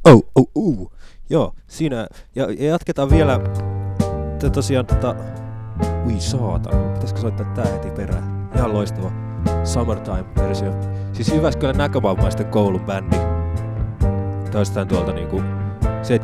Joo, siinä. Ja jatketaan vielä. Tosiaan ui saatana. Pitäisikö soittaa tää heti perään? Ihan loistava Summertime-versio. Siis Jyväskylän näkövammaisten koulun bändi. Toistaan tuolta niinku